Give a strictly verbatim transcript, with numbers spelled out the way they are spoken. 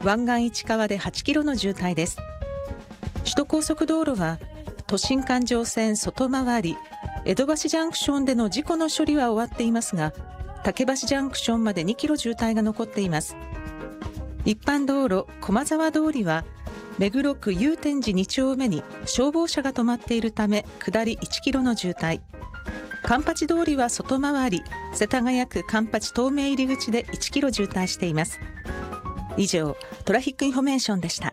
湾岸市川ではちキロの渋滞です。首都高速道路は都心環状線外回り江戸橋ジャンクションでの事故の処理は終わっていますが、竹橋ジャンクションまでにキロ渋滞が残っています。一般道路駒沢通りは目黒区祐天寺に丁目に消防車が止まっているため下りいちキロの渋滞。環八通りは外回り世田谷区環八東名入り口でいちキロ渋滞しています。以上トラフィックインフォメーションでした。